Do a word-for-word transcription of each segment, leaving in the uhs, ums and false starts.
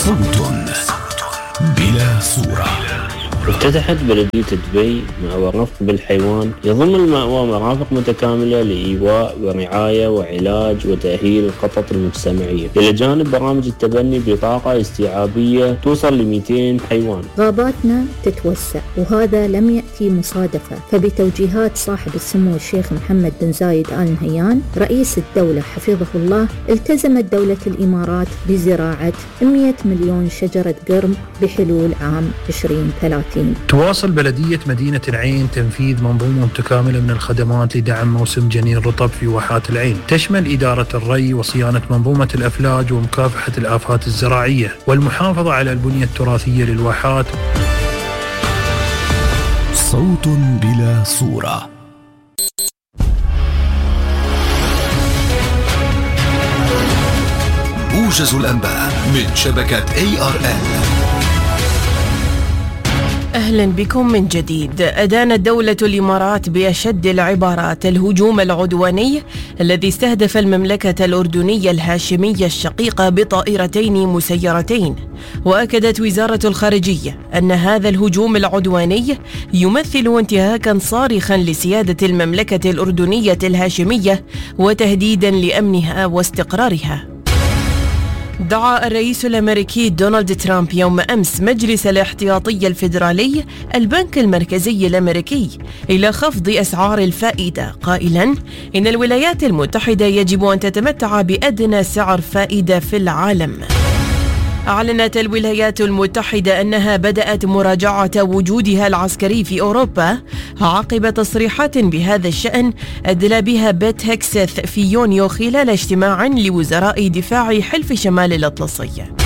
صوت بلا صورة. افتتحت بلدية دبي مأوى رفق بالحيوان يضم المأوى مرافق متكاملة لإيواء ورعاية وعلاج وتأهيل القطط المجتمعية، إلى جانب برامج التبني بطاقة استيعابية توصل ل مئتين حيوان. غاباتنا تتوسع وهذا لم يأتي مصادفة، فبتوجيهات صاحب السمو الشيخ محمد بن زايد آل نهيان رئيس الدولة حفظه الله، التزمت دولة الإمارات بزراعة مئة مليون شجرة قرم بحلول عام عشرين ثلاثين. تواصل بلدية مدينة العين تنفيذ منظومة متكاملة من الخدمات لدعم موسم جنين الرطب في واحات العين، تشمل إدارة الري وصيانة منظومة الأفلاج ومكافحة الآفات الزراعية والمحافظة على البنية التراثية للواحات. صوت بلا صورة. موجز الأنباء من شبكة إيه آر إل. أهلا بكم من جديد. أدانت دولة الإمارات بأشد العبارات الهجوم العدواني الذي استهدف المملكة الأردنية الهاشمية الشقيقة بطائرتين مسيرتين، وأكدت وزارة الخارجية أن هذا الهجوم العدواني يمثل انتهاكا صارخا لسيادة المملكة الأردنية الهاشمية وتهديدا لأمنها واستقرارها. دعا الرئيس الأمريكي دونالد ترامب يوم أمس مجلس الاحتياطي الفيدرالي البنك المركزي الأمريكي إلى خفض أسعار الفائدة، قائلا إن الولايات المتحدة يجب أن تتمتع بأدنى سعر فائدة في العالم. أعلنت الولايات المتحدة أنها بدأت مراجعة وجودها العسكري في أوروبا عقب تصريحات بهذا الشأن أدلى بها بيت هيكسث في يونيو خلال اجتماع لوزراء دفاع حلف شمال الأطلسي.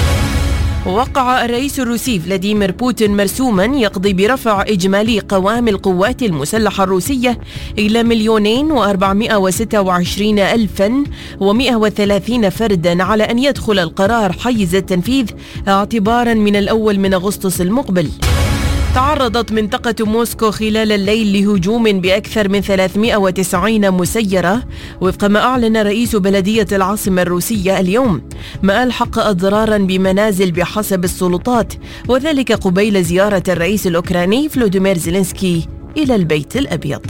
وقع الرئيس الروسي فلاديمير بوتين مرسوما يقضي برفع إجمالي قوام القوات المسلحة الروسية إلى مليونين وأربعمائة وستة وعشرين ألفا ومائة وثلاثين فردا، على أن يدخل القرار حيز التنفيذ اعتبارا من الأول من أغسطس المقبل. تعرضت منطقة موسكو خلال الليل لهجوم بأكثر من ثلاثمائة وتسعين مسيرة وفق ما أعلن رئيس بلدية العاصمة الروسية اليوم، ما ألحق أضرارا بمنازل بحسب السلطات، وذلك قبيل زيارة الرئيس الأوكراني فلوديمير زيلينسكي إلى البيت الأبيض.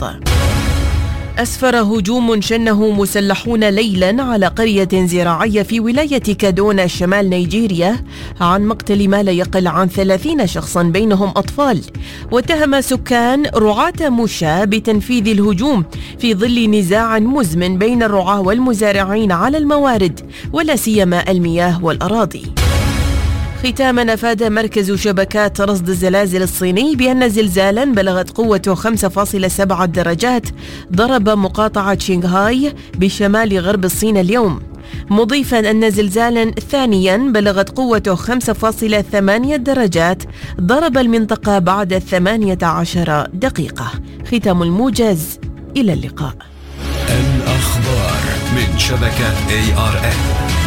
أسفر هجوم شنه مسلحون ليلا على قرية زراعية في ولاية كادونا شمال نيجيريا عن مقتل ما لا يقل عن ثلاثين شخصا بينهم أطفال، واتهم سكان رعاة موشا بتنفيذ الهجوم في ظل نزاع مزمن بين الرعاة والمزارعين على الموارد ولا سيما المياه والأراضي. ختاما، أفاد مركز شبكات رصد الزلازل الصيني بأن زلزالا بلغت قوته خمسة فاصلة سبعة درجات ضرب مقاطعة شنغهاي بشمال غرب الصين اليوم، مضيفا أن زلزالا ثانيا بلغت قوته خمسة فاصلة ثمانية درجات ضرب المنطقة بعد ثمانية عشر دقيقة. ختام الموجز، إلى اللقاء. الأخبار من شبكة إيه آر إل.